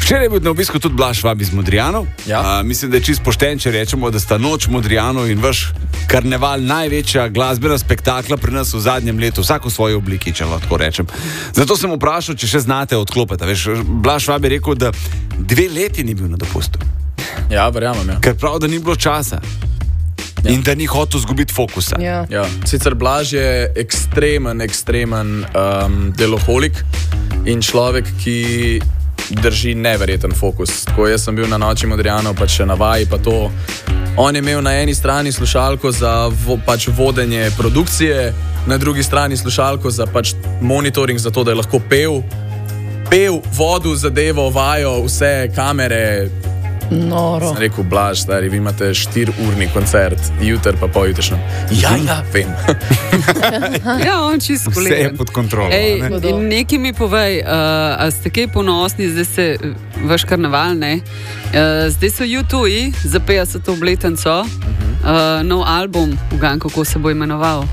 Včeraj je bil na obisku tudi Blaž Švab iz Modrijanov. Ja. Mislim, da je čist pošten, če rečemo, da sta Noč Modrijanov in vaš karneval največja glasbena spektakla pri nas v zadnjem letu, vsak v svoji obliki, če lahko rečem. Zato sem vprašal, če še znate odklopiti. Veš, Blaž Švab je rekel, da 2 leti ni bil na dopustu. Ja, verjamem, ja. Ker prav, da ni bilo časa. Ja. In da ni hotel zgubiti fokusa. Ja. Ja. Sicer Blaž je ekstremen deloholik in človek, ki drži neverjeten fokus. Tako jaz sem bil na Noči Modrijanov, pa še na vaji, pa to. On je imel na eni strani slušalko za vodenje produkcije, na drugi strani slušalko za monitoring, za to, da je lahko pel, vodil zadevo, vajo, vse kamere. Noro. Sem rekel, Blaž, stari, vi imate 4-urni koncert, jutr pa pojutrišnjem. Ja, vem. Ja, on čisto Vse je pod kontrolo. Ej, in nekaj mi povej, a ste kaj ponosni, zdaj se vaš karneval, ne? Zdaj so YouTube za 50. obletnico, nov album, ugan, kako se bo imenoval?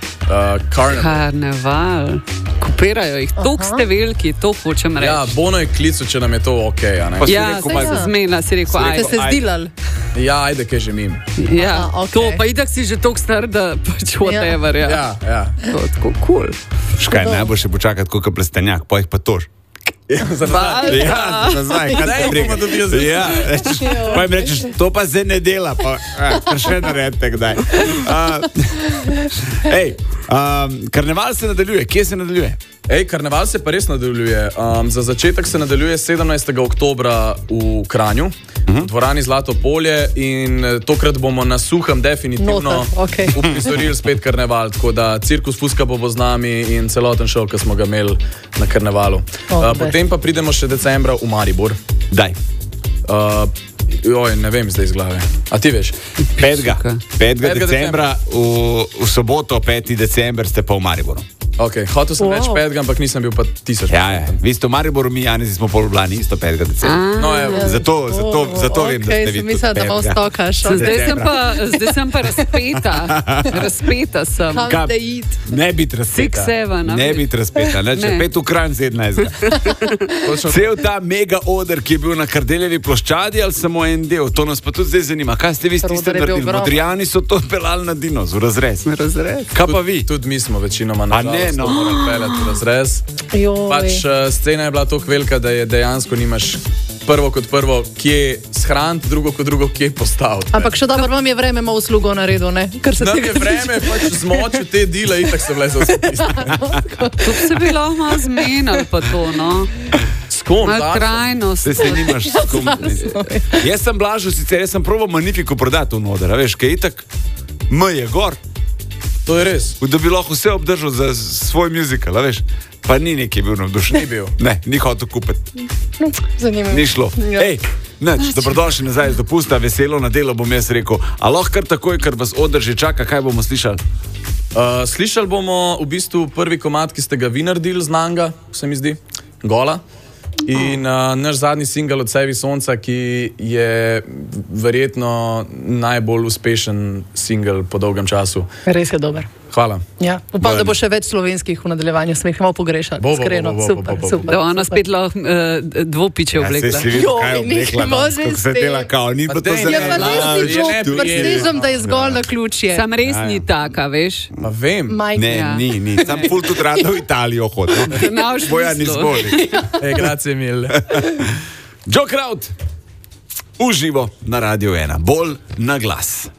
Karneval. Kopirajo jih, toliko ste veliki, to hočem reči. Ja, Bono je klical, če nam je to ok. Ja, se zmena, si rekel, ajde. Ste se zdilali? Ja, ajde, kaj že mim. Ja, okay. To, pa itak si že toliko star, da whatever, ja. Ja. To je tako cool. Škaj, najbolj še počakati, kot plestenjak, pa jih pa tož. Nazaj, kaj te prega. Ja, pa jim rečeš, to pa zdaj ne dela, pa še naredite kdaj. Karneval se nadaljuje, kje se nadaljuje? Karneval se pa res nadaljuje. Za začetek se nadaljuje 17. oktobra v Kranju, v dvorani Zlato polje, in tokrat bomo na suhem definitivno uprizorili spet karneval, tako da cirkus Fuska bo z nami in celoten šov, ki smo ga imeli na karnevalu. Potem pa pridemo še decembra v Maribor. Daj. Ne vem zdaj iz glave. A ti veš? 5. decembra, v soboto, 5. december ste pa v Mariboru. Ok, hotel sem reči 5, ampak nisem bil pa 1000. Ja. Vi ste v Mariboru, mi Janezi smo pol v Ljubljani, isto 5. decembra. No, evo. Zato vem, da ste vi tudi 5. Mislim, da bom stokaš. Zdaj sem pa razpeta. Razpeta sem. Kam te id? Ne biti razpeta. 6-7. Ne biti razpeta. Če 5 v Kranj 17. Cel ta mega oder, ki je bil na Kardeljevi ploščadi, ali samo en del, to nas pa tudi zdaj zanima. Kaj ste vi s tistem naredili? Modrijani so to pelali na Dinos, v razrez. Kaj pa vi? Tudi mi smo večinoma na morali peljati v razrez. Scena je bila tako velika, da je dejansko nimaš prvo kot prvo, kje shraniti, drugo kot drugo, kje postaviti. Ampak še dobro vam je vreme ima uslugo naredil, ne? Nam je vreme zmočil te dile, itak se vleze vse tiste. To se bi lahko malo zmenili pa to, no. Malo trajnost. Se nimaš s kom. Jaz sem Blažu sicer, jaz sem probal Magnifico prodati v noder, veš, kaj itak je gor. To je res. Da bi lahko vse obdržal za svoj muzikal, veš? Pa ni nekaj bil navdušen. Ni bil. Ne, ni hotel kupiti. Zanimivo. Ni šlo. Dobrodošli nazaj z dopusta, veselo na delo, bom jaz rekel. A lahko kar takoj, ker vas oder že čaka, kaj bomo slišali? Slišali bomo v bistvu prvi komad, ki ste ga vi naredili z Nanga, se mi zdi, Gola. In naš zadnji singel Od Sevi sonca, ki je verjetno najbolj uspešen singel po dolgem času. Res je dober. Hvala. Ja, upam, da bo še več slovenskih v nadaljevanju, smo jih malo pogrešali. Iskreno, super. Da ona spet lahko dvopiče oblekla. Se si videl, kaj je oblekla, kako se dela kao, ni pa to Prestižem, da je zgolj na ključje. Sam res ni taka, veš? Ma vem. Ne, ni. Sam ful tudi rada v Italijo hodil. Bojan izvoli. Grazie mille. Joe Kraut, uživo na Radio 1, bolj na glas.